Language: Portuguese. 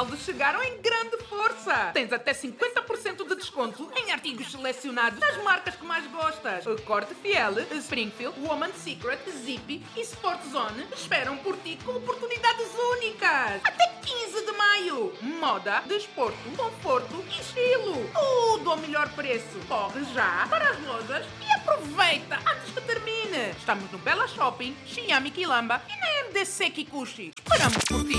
saldos chegaram em grande força. Tens até 50% de desconto em artigos selecionados das marcas que mais gostas. Corte Fiel, Springfield, Woman's Secret, Zippy e Sport Zone esperam por ti com oportunidades únicas. Até 15 de maio. Moda, desporto, conforto e estilo. Tudo ao melhor preço. Corre já para as lojas e aproveita antes que termine. Estamos no Bella Shopping, Xiami Quilamba e na MDC Kikuchi. Esperamos por ti.